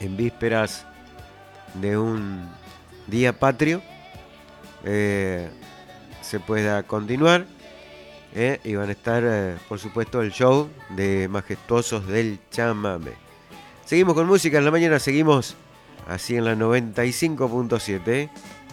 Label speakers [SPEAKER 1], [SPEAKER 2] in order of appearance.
[SPEAKER 1] en vísperas de un día patrio se pueda continuar. Y van a estar, por supuesto, el show de Majestuosos del Chamamé. Seguimos con música en la mañana, seguimos así en la 95.7.